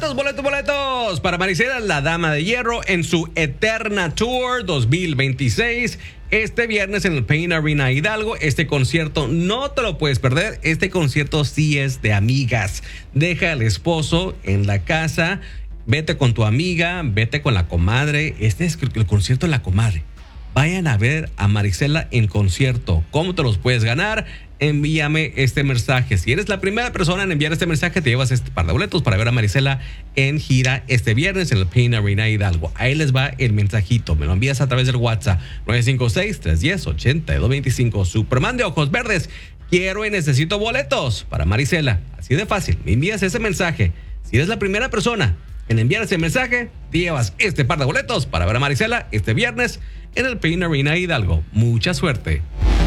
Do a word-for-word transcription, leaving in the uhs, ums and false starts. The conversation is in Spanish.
Boletos, boletos, boletos para Marisela, la Dama de Hierro, en su Eterna Tour dos mil veintiséis. Este viernes en el Pain Arena Hidalgo. Este concierto no te lo puedes perder. Este concierto sí es de amigas. Deja al esposo en la casa. Vete con tu amiga, vete con la comadre. Este es el concierto de la comadre. Vayan a ver a Marisela en concierto. ¿Cómo te los puedes ganar? Envíame este mensaje. Si eres la primera persona en enviar este mensaje, te llevas este par de boletos para ver a Marisela en gira este viernes en el Pain Arena Hidalgo. Ahí les va el mensajito. Me lo envías a través del WhatsApp nueve cinco seis, tres uno cero, ocho dos dos cinco. Superman de ojos verdes. Quiero y necesito boletos para Marisela. Así de fácil. Me envías ese mensaje. Si eres la primera persona en enviar ese mensaje, te llevas este par de boletos para ver a Marisela este viernes en el Pain Arena Hidalgo. Mucha suerte.